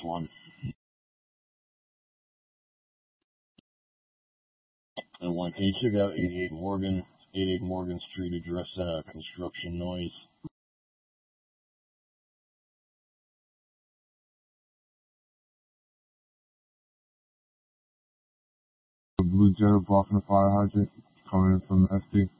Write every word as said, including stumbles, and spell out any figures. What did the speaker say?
one. And one, can you check out eighty-eight Morgan, eighty-eight Morgan Street, address uh, construction noise? The blue jet blocking the fire hydrant coming in from the F D.